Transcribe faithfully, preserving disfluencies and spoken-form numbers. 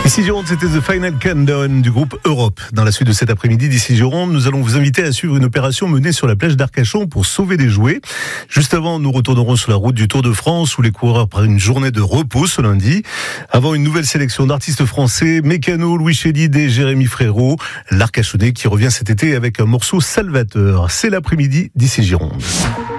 Ici Gironde, c'était The Final Countdown du groupe Europe. Dans la suite de cet après-midi d'ici Gironde, nous allons vous inviter à suivre une opération menée sur la plage d'Arcachon pour sauver des jouets. Juste avant, nous retournerons sur la route du Tour de France où les coureurs prennent une journée de repos ce lundi. Avant une nouvelle sélection d'artistes français, Mécano, Louis Chédid et Jérémy Frérot, l'Arcachonnais qui revient cet été avec un morceau salvateur. C'est l'après-midi d'ici Gironde.